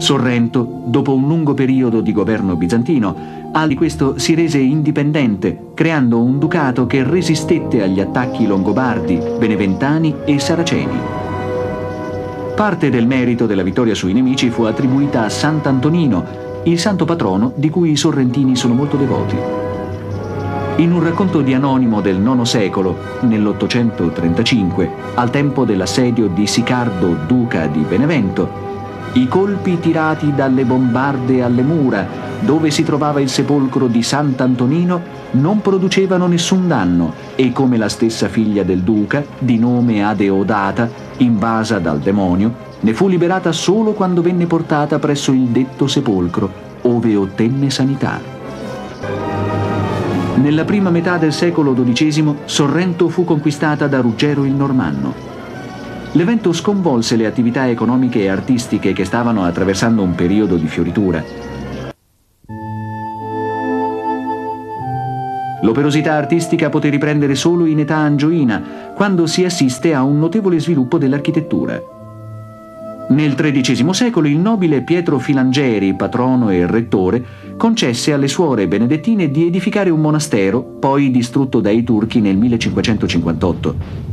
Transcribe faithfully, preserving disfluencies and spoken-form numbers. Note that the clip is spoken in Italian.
Sorrento, dopo un lungo periodo di governo bizantino, al di questo si rese indipendente, creando un ducato che resistette agli attacchi longobardi, beneventani e saraceni. Parte del merito della vittoria sui nemici fu attribuita a Sant'Antonino, il santo patrono di cui i sorrentini sono molto devoti. In un racconto di Anonimo del nono secolo, nell'ottocentotrentacinque, al tempo dell'assedio di Sicardo, duca di Benevento, i colpi tirati dalle bombarde alle mura, dove si trovava il sepolcro di Sant'Antonino, non producevano nessun danno e, come la stessa figlia del duca, di nome Adeodata, invasa dal demonio, ne fu liberata solo quando venne portata presso il detto sepolcro, ove ottenne sanità. Nella prima metà del secolo dodicesimo, Sorrento fu conquistata da Ruggero il Normanno. L'evento sconvolse le attività economiche e artistiche che stavano attraversando un periodo di fioritura. L'operosità artistica poté riprendere solo in età angioina, quando si assiste a un notevole sviluppo dell'architettura. Nel tredicesimo secolo il nobile Pietro Filangeri, patrono e rettore, concesse alle suore benedettine di edificare un monastero, poi distrutto dai turchi nel millecinquecentocinquantotto.